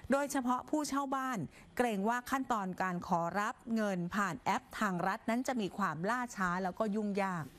โดยเฉพาะผู้เช่าบ้านเกรงว่าขั้นตอนการขอรับเงินผ่านแอปทางรัฐนั้นจะมีความล่าช้าแล้วก็ยุ่งยาก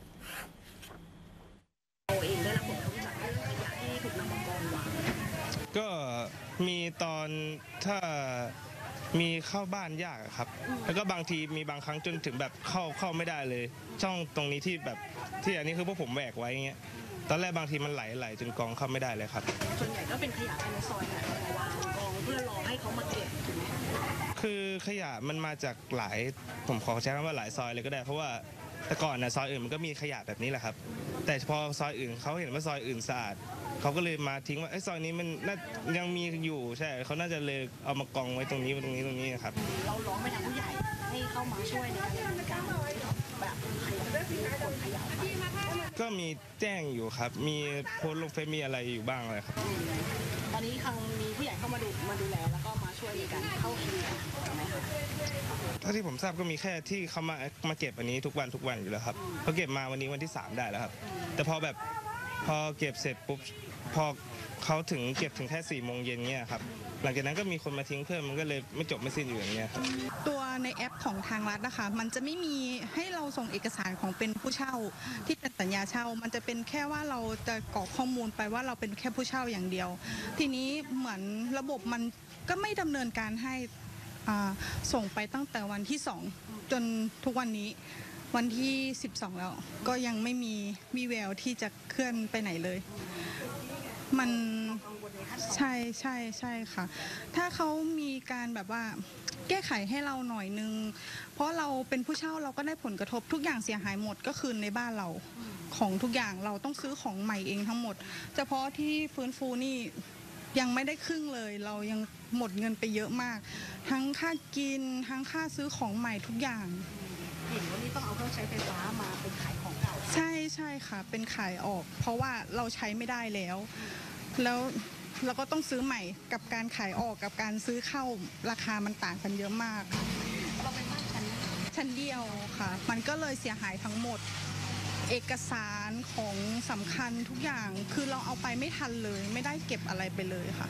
เราเองได้รับผลกระทบจากเรื่องขยะที่ถูกนำมากองวางก็มีตอนถ้ามีเข้าบ้านยากครับแล้วก็บางทีมีบางครั้งจนถึงแบบเข้าไม่ได้เลยช่องตรงนี้ที่แบบที่อันนี้คือพวกผมแหวกไว้เงี้ยตอนแรกบางทีมันไหลจนกองเข้าไม่ได้เลยครับส่วนใหญ่ก็เป็นขยะภายในซอยเนี่ยมาวางกองเพื่อรอให้เขามาเก็บถูกไหมคือขยะมันมาจากหลายผมขอใช้คำว่าหลายซอยเลยก็ได้เพราะว่าแต่ก่อนนะซอยอื่นมันก็มีขยะแบบนี้แหละครับแต่พอซอยอื่นเขาเห็นว่าซอยอื่นสะอาดเขาก็เลยมาทิ้งว่าไอ้ซอยนี้มันยังมีอยู่ใช่เขาน่าจะเลยเอามากองไว้ตรงนี้ครับเราร้องไปทางผู้ใหญ่ให้เข้ามาช่วยในการแบบขยะคนขยะก็มีแจ้งอยู่ครับมีโพสต์ลงเฟซมีอะไรอยู่บ้างเลยครับตอนนี้มีผู้ใหญ่เข้ามาดูแลแล้วก็มาช่วยในการเข้าเคลียร์ไหมคะเท่าที่ผมทราบก็มีแค่ที่เขามาเก็บอันนี้ทุกวันอยู่แล้วครับเขาเก็บมาวันนี้วันที่3ได้แล้วครับแต่พอเก็บเสร็จปุ๊บพอเขาถึงเก็บถึงแค่4 โมงเย็นเนี่ยครับหลังจากนั้นก็มีคนมาทิ้งเพิ่มมันก็เลยไม่จบไม่สิ้นอยู่อย่างเงี้ยครับตัวในแอปของทางรัฐนะคะมันจะไม่มีให้เราส่งเอกสารของเป็นผู้เช่าที่เป็นสัญญาเช่ามันจะเป็นแค่ว่าเราจะกรอกข้อมูลไปว่าเราเป็นแค่ผู้เช่าอย่างเดียวทีนี้เหมือนระบบมันก็ไม่ดำเนินการให้ส่งไปตั้งแต่วันที่2จนทุกวันนี้วันที่12แล้วก็ยังไม่มีวี่แววที่จะเคลื่อนไปไหนเลยมันใช่ค่ะถ้าเขามีการแบบว่าแก้ไขให้เราหน่อยนึงเพราะเราเป็นผู้เช่าเราก็ได้ผลกระทบทุกอย่างเสียหายหมดก็คือในบ้านเราของทุกอย่างเราต้องซื้อของใหม่เองทั้งหมดเฉพาะที่ฟื้นฟูนี่ยังไม่ได้ครึ่งเลยเรายังหมดเงินไปเยอะมากทั้งค่ากินทั้งค่าซื้อของใหม่ทุกอย่างเห็นว่านี่ต้องเอาเครื่องใช้ไฟฟ้ามาเป็นขายของเก่าใช่ค่ะเป็นขายออกเพราะว่าเราใช้ไม่ได้แล้วเราก็ต้องซื้อใหม่กับการขายออกกับการซื้อเข้าราคามันต่างกันเยอะมากเราเป็นบ้านชั้นเดียวค่ะมันก็เลยเสียหายทั้งหมดเอกสารของสำคัญทุกอย่างคือเราเอาไปไม่ทันเลยไม่ได้เก็บอะไรไปเลยค่ะ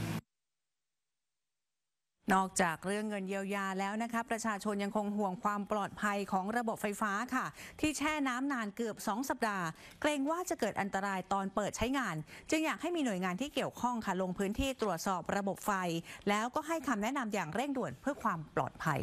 นอกจากเรื่องเงินเยียวยาแล้วนะคะประชาชนยังคงห่วงความปลอดภัยของระบบไฟฟ้าค่ะที่แช่น้ำนานเกือบ2 สัปดาห์เกรงว่าจะเกิดอันตรายตอนเปิดใช้งานจึงอยากให้มีหน่วยงานที่เกี่ยวข้องค่ะลงพื้นที่ตรวจสอบระบบไฟแล้วก็ให้คำแนะนำอย่างเร่งด่วนเพื่อความปลอดภัย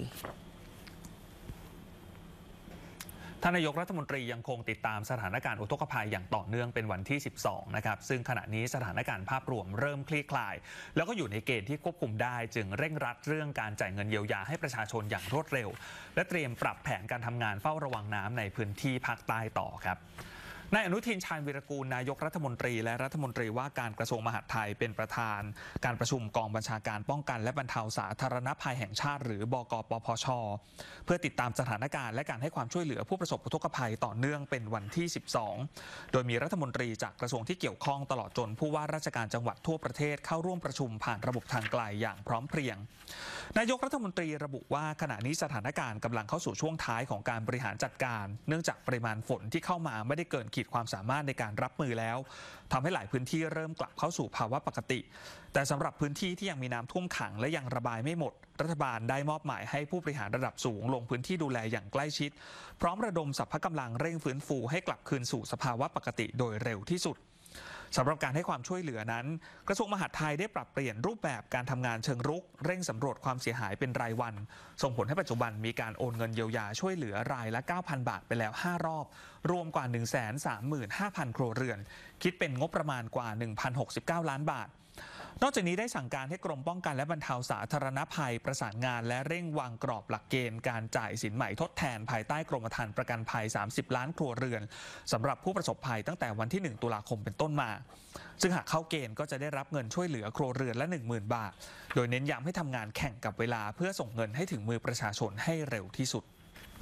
ท่านนายกรัฐมนตรียังคงติดตามสถานการณ์อุทกภัยอย่างต่อเนื่องเป็นวันที่12นะครับซึ่งขณะนี้สถานการณ์ภาพรวมเริ่มคลี่คลายแล้วก็อยู่ในเกณฑ์ที่ควบคุมได้จึงเร่งรัดเรื่องการจ่ายเงินเยียวยาให้ประชาชนอย่างรวดเร็วและเตรียมปรับแผนการทำงานเฝ้าระวังน้ำในพื้นที่ภาคใต้ต่อครับนายอนุทินชาญวีรกูลนายกรัฐมนตรีและรัฐมนตรีว่าการกระทรวงมหาดไทยเป็นประธานการประชุมกองบัญชาการป้องกันและบรรเทาสาธารณภัยแห่งชาติหรือบกปพช.เพื่อติดตามสถานการณ์และการให้ความช่วยเหลือผู้ประสบอุทกภัยต่อเนื่องเป็นวันที่12โดยมีรัฐมนตรีจากกระทรวงที่เกี่ยวข้องตลอดจนผู้ว่าราชการจังหวัดทั่วประเทศเข้าร่วมประชุมผ่านระบบทางไกลอย่างพร้อมเพรียงนายกรัฐมนตรีระบุว่าขณะนี้สถานการณ์กำลังเข้าสู่ช่วงท้ายของการบริหารจัดการเนื่องจากปริมาณฝนที่เข้ามาไม่ได้เกินขีดความสามารถในการรับมือแล้วทำให้หลายพื้นที่เริ่มกลับเข้าสู่ภาวะปกติแต่สำหรับพื้นที่ที่ยังมีน้ำท่วมขังและยังระบายไม่หมดรัฐบาลได้มอบหมายให้ผู้บริหารระดับสูงลงพื้นที่ดูแลอย่างใกล้ชิดพร้อมระดมสรรพกำลังเร่งฟื้นฟูให้กลับคืนสู่สภาวะปกติโดยเร็วที่สุดสำหรับการให้ความช่วยเหลือนั้นกระทรวงมหาดไทยได้ปรับเปลี่ยนรูปแบบการทำงานเชิงรุกเร่งสำรวจความเสียหายเป็นรายวันส่งผลให้ปัจจุบันมีการโอนเงินเยียวยาช่วยเหลือรายละ 9,000 บาทไปแล้ว5 รอบรวมกว่า 135,000 ครัวเรือนคิดเป็นงบประมาณกว่า 1,069 ล้านบาทนอกจากนี้ได้สั่งการให้กรมป้องกันและบรรเทาสาธารณภัยประสานงานและเร่งวางกรอบหลักเกณฑ์การจ่ายสินใหม่ทดแทนภายใต้กรมธรรม์ประกันภัย30 ล้านครัวเรือนสำหรับผู้ประสบภัยตั้งแต่วันที่1 ตุลาคมเป็นต้นมาซึ่งหากเข้าเกณฑ์ก็จะได้รับเงินช่วยเหลือครัวเรือนละ 10,000 บาทโดยเน้นย้ำให้ทำงานแข่งกับเวลาเพื่อส่งเงินให้ถึงมือประชาชนให้เร็วที่สุด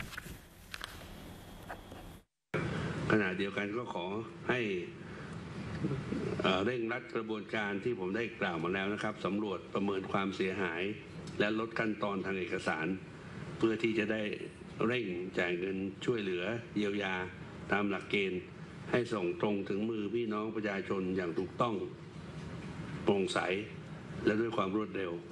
ขณะเดียวกันก็ขอให้เร่งรัดกระบวนการที่ผมได้กล่าวมาแล้วนะครับสำรวจประเมินความเสียหายและลดขั้นตอนทางเอกสารเพื่อที่จะได้เร่งจ่ายเงินช่วยเหลือเยียวยาตามหลักเกณฑ์ให้ส่งตรงถึงมือพี่น้องประชาชนอย่างถูกต้องโปร่งใสและด้วยความรวดเร็ว